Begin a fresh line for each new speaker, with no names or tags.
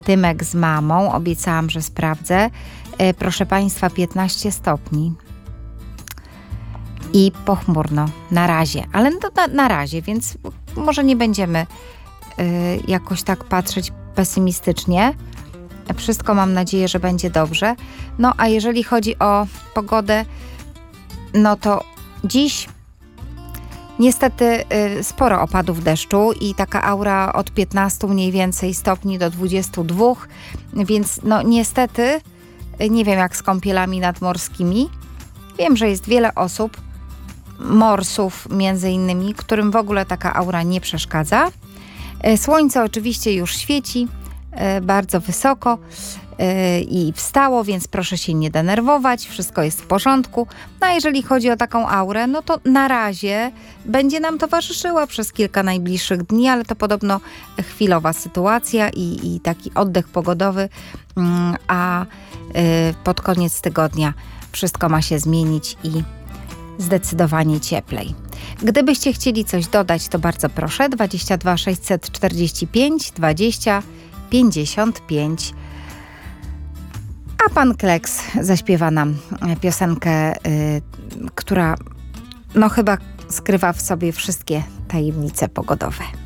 Tymek z mamą, obiecałam, że sprawdzę. Proszę Państwa, 15 stopni. I pochmurno, na razie. Ale na razie, więc może nie będziemy jakoś tak patrzeć pesymistycznie. Wszystko mam nadzieję, że będzie dobrze. No a jeżeli chodzi o pogodę, no to dziś niestety sporo opadów deszczu i taka aura od 15 mniej więcej stopni do 22, więc no niestety nie wiem jak z kąpielami nadmorskimi. Wiem, że jest wiele osób, morsów między innymi, którym w ogóle taka aura nie przeszkadza. Słońce oczywiście już świeci bardzo wysoko i wstało, więc proszę się nie denerwować, wszystko jest w porządku. No a jeżeli chodzi o taką aurę, no to na razie będzie nam towarzyszyła przez kilka najbliższych dni, ale to podobno chwilowa sytuacja i taki oddech pogodowy, a pod koniec tygodnia wszystko ma się zmienić i zdecydowanie cieplej. Gdybyście chcieli coś dodać, to bardzo proszę, 22 645 20 55. A pan Kleks zaśpiewa nam piosenkę, która no chyba skrywa w sobie wszystkie tajemnice pogodowe.